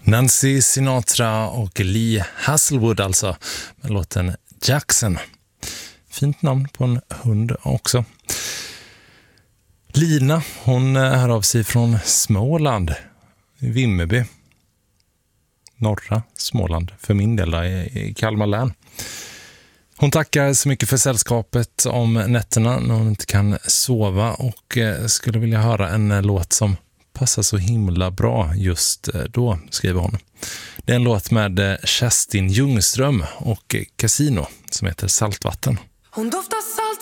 Nancy Sinatra och Lee Hasselwood alltså, med låten Jackson. Fint namn på en hund också. Lina, hon hör av sig från Småland, Vimmerby. Norra Småland, för min del i Kalmar län. Hon tackar så mycket för sällskapet om nätterna när hon inte kan sova och skulle vilja höra en låt som passar så himla bra just då, skriver hon. Det är en låt med Kerstin Ljungström och Casino som heter Saltvatten. Hon doftar salt